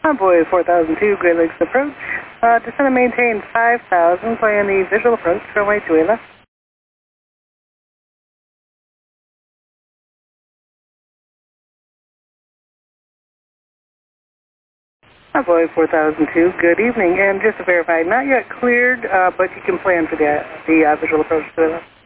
Convoy 4002, Great Lakes approach. Descend and maintain 5000, plan the visual approach, runway 28 left. Convoy 4002, good evening, and just to verify, not yet cleared, but you can plan for the visual approach to the left.